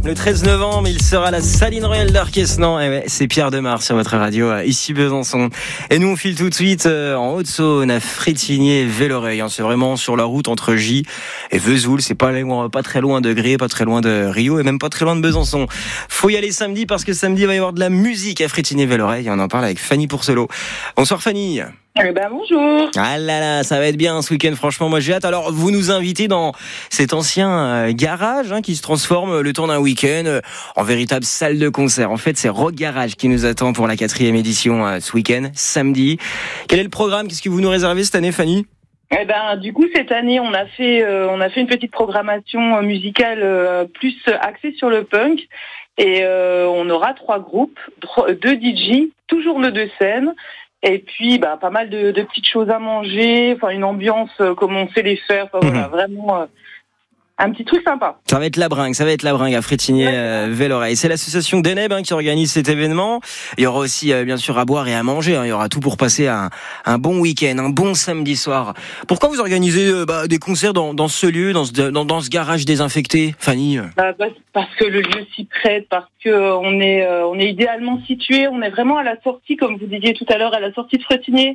Le 13 novembre, il sera à la Saline Royale d'Arquesnan. Et ouais, c'est Pierre Demar sur votre radio, ici Besançon. Et nous, on file tout de suite en Haute-Saône, à Frétigné-Velloreille. C'est vraiment sur la route entre Gy et Vesoul. C'est pas très loin de Gré, pas très loin de Rio et même pas très loin de Besançon. Faut y aller samedi parce que samedi, il va y avoir de la musique à Frétigné-Velloreille. Et on en parle avec Fanny Pourcelot. Bonsoir Fanny. Bonjour. Ah là là, ça va être bien ce week-end, franchement, moi j'ai hâte. Alors, vous nous invitez dans cet ancien garage qui se transforme le temps d'un week-end en véritable salle de concert. En fait, c'est Rock Garage qui nous attend pour la 4e édition ce week-end, samedi. Quel est le programme? Qu'est-ce que vous nous réservez cette année, Fanny? Du coup, cette année, on a fait une petite programmation musicale plus axée sur le punk. Et on aura 3 groupes, 2 DJ, toujours le 2 scènes. Et puis, pas mal de petites choses à manger, enfin une ambiance comme on sait les faire, voilà, vraiment un petit truc sympa. Ça va être la bringue à Frétigné-Velloreille. C'est l'association Deneb qui organise cet événement. Il y aura aussi bien sûr à boire et à manger. Il y aura tout pour passer un bon week-end, un bon samedi soir. Pourquoi vous organisez des concerts dans ce lieu, dans ce garage désinfecté, Fanny? Parce que le lieu s'y prête, parce que on est idéalement situé. On est vraiment à la sortie, comme vous disiez tout à l'heure, à la sortie de Frétigné.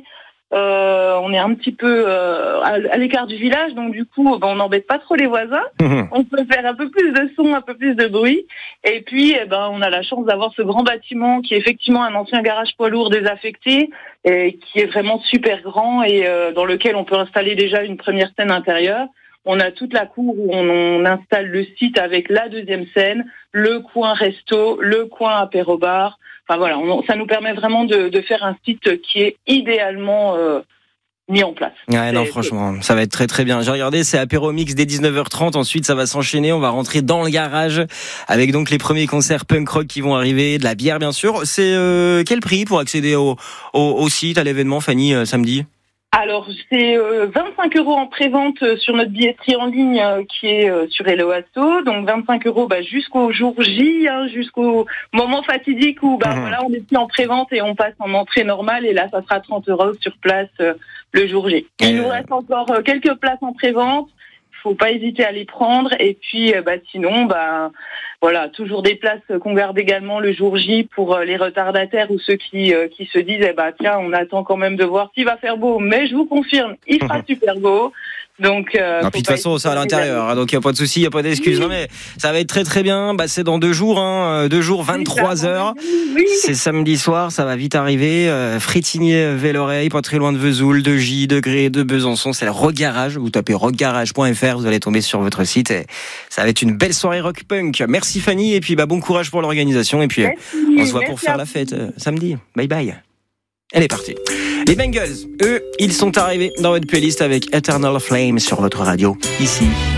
On est un petit peu à l'écart du village, donc du coup, on n'embête pas trop les voisins. On peut faire un peu plus de son, un peu plus de bruit. Et puis, on a la chance d'avoir ce grand bâtiment qui est effectivement un ancien garage poids lourd désaffecté, et qui est vraiment super grand et dans lequel on peut installer déjà une première scène intérieure. On a toute la cour où on installe le site avec la 2e scène, le coin resto, le coin apéro-bar. Enfin voilà, ça nous permet vraiment de faire un site qui est idéalement mis en place. Ouais, non, franchement, ça va être très très bien. J'ai regardé, c'est apéro mix dès 19h30. Ensuite, ça va s'enchaîner. On va rentrer dans le garage avec donc les premiers concerts punk rock qui vont arriver, de la bière bien sûr. C'est quel prix pour accéder au site, à l'événement, Fanny, samedi? Alors, c'est 25 € en prévente sur notre billetterie en ligne qui est sur Hello Asso. Donc 25 € jusqu'au jour J, jusqu'au moment fatidique où voilà, on est plus en prévente et on passe en entrée normale. Et là, ça sera 30 € sur place le jour J. Il nous reste encore quelques places en prévente. Faut pas hésiter à les prendre. Et puis, sinon, voilà, toujours des places qu'on garde également le jour J pour les retardataires ou ceux qui se disent, tiens, on attend quand même de voir s'il va faire beau. Mais je vous confirme, il fera super beau. Donc, puis de toute façon, c'est à l'intérieur, donc il n'y a pas de souci, il n'y a pas d'excuse. Non, mais ça va être très très bien. C'est dans 2 jours, 2 jours, 23h. Oui. C'est samedi soir, ça va vite arriver. Frétigné-Velloreille, pas très loin de Vesoul, de Gy, de Gré, de Besançon. C'est le Rock Garage. Vous tapez rockgarage.fr, vous allez tomber sur votre site. Et ça va être une belle soirée rock punk. Merci Fanny, et puis bon courage pour l'organisation. Et puis on se voit pour faire la fête samedi. Bye bye. Elle est partie. Les Bengals, eux, ils sont arrivés dans votre playlist avec Eternal Flame sur votre radio, ici.